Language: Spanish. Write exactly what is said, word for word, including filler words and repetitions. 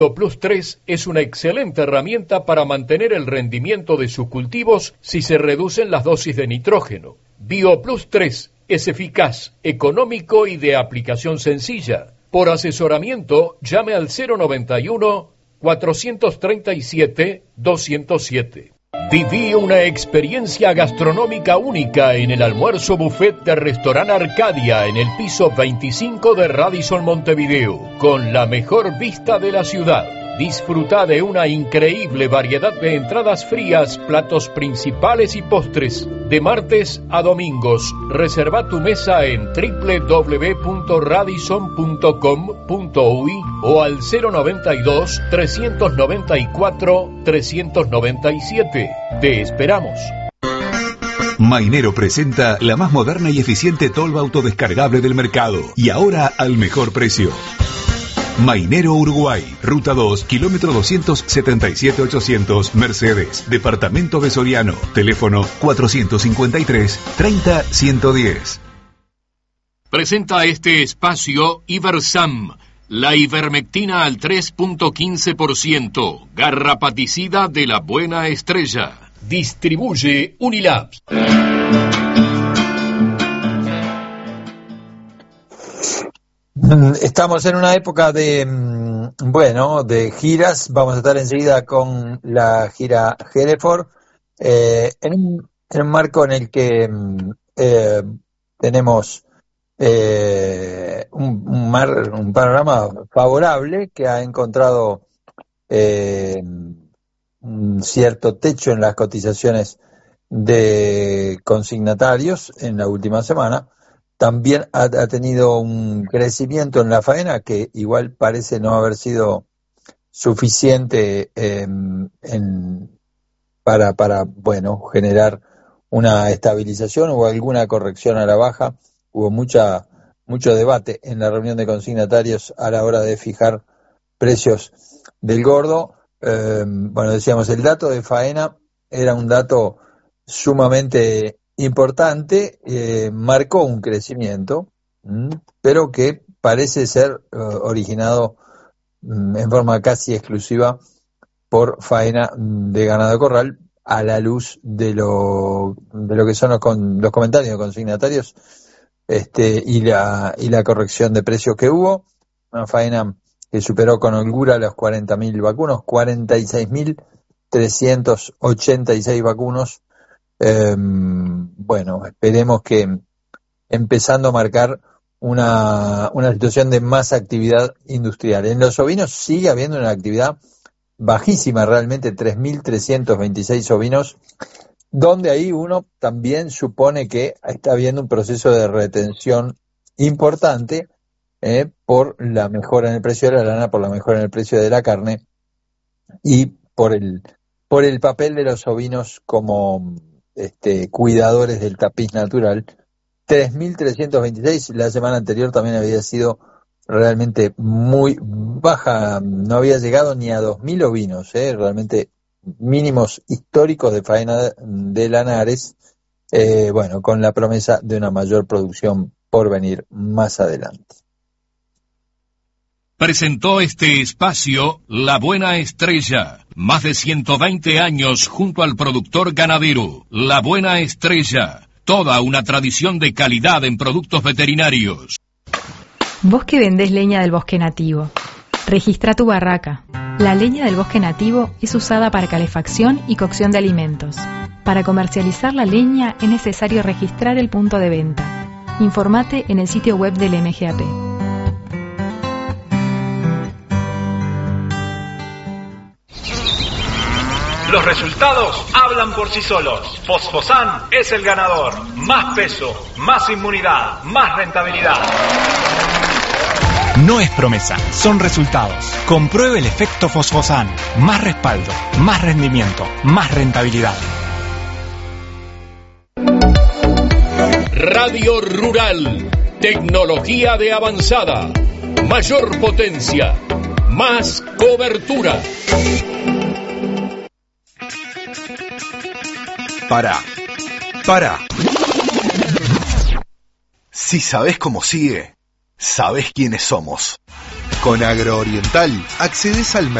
Plus tres es una excelente herramienta para mantener el rendimiento de sus cultivos si se reducen las dosis de nitrógeno. BioPlus tres es eficaz, económico y de aplicación sencilla. Por asesoramiento, llame al cero noventa y uno, cuatrocientos treinta y siete, doscientos siete. Viví una experiencia gastronómica única en el almuerzo buffet de Restaurant Arcadia en el piso veinticinco de Radisson Montevideo, con la mejor vista de la ciudad. Disfruta de una increíble variedad de entradas frías, platos principales y postres. De martes a domingos, reserva tu mesa en doble u doble u doble u punto radisson punto com punto uy o al cero noventa y dos, trescientos noventa y cuatro, trescientos noventa y siete. Te esperamos. Mainero presenta la más moderna y eficiente tolva autodescargable del mercado y ahora al mejor precio. Mainero Uruguay, Ruta dos, kilómetro doscientos setenta y siete ochocientos, Mercedes, Departamento de Soriano, teléfono cuatrocientos cincuenta y tres, treinta, ciento diez. Presenta este espacio Ibersam, la ivermectina al tres punto quince por ciento, garrapaticida de la buena estrella. Distribuye Unilabs. Estamos en una época de, bueno, de giras. Vamos a estar enseguida con la gira Hereford, eh, en, un, en un marco en el que eh, tenemos eh, un, un, mar, un panorama favorable que ha encontrado eh, un cierto techo en las cotizaciones de consignatarios en la última semana. También ha, ha tenido un crecimiento en la faena que igual parece no haber sido suficiente eh, en, para, para, bueno, generar una estabilización o alguna corrección a la baja. Hubo mucha mucho debate en la reunión de consignatarios a la hora de fijar precios del gordo. Eh, bueno, decíamos, el dato de faena era un dato sumamente importante, eh, marcó un crecimiento, mmm, pero que parece ser uh, originado mmm, en forma casi exclusiva por faena de ganado corral, a la luz de lo de lo que son los, con, los comentarios consignatarios este y la y la corrección de precios que hubo. Una faena que superó con holgura los cuarenta mil vacunos, cuarenta y seis mil trescientos ochenta y seis vacunos. Eh, bueno, esperemos que empezando a marcar una, una situación de más actividad industrial. En los ovinos sigue habiendo una actividad bajísima, realmente tres mil trescientos veintiséis ovinos, donde ahí uno también supone que está habiendo un proceso de retención importante eh, por la mejora en el precio de la lana, por la mejora en el precio de la carne y por el, por el papel de los ovinos como Este, cuidadores del tapiz natural. Tres mil trescientos veintiséis, la semana anterior también había sido realmente muy baja, no había llegado ni a dos mil ovinos, eh, realmente mínimos históricos de faena de lanares, eh, bueno, con la promesa de una mayor producción por venir más adelante. Presentó este espacio La Buena Estrella. Más de ciento veinte años junto al productor ganadero. La Buena Estrella. Toda una tradición de calidad en productos veterinarios. Vos que vendés leña del bosque nativo, registra tu barraca. La leña del bosque nativo es usada para calefacción y cocción de alimentos. Para comercializar la leña es necesario registrar el punto de venta. Informate en el sitio web del M G A P. Los resultados hablan por sí solos. Fosfosan es el ganador. Más peso, más inmunidad, más rentabilidad. No es promesa, son resultados. Compruebe el efecto Fosfosan. Más respaldo, más rendimiento, más rentabilidad. Radio Rural. Tecnología de avanzada. Mayor potencia. Más cobertura. Para, para. Si sabés cómo sigue, sabés quiénes somos. Con Agrooriental accedes al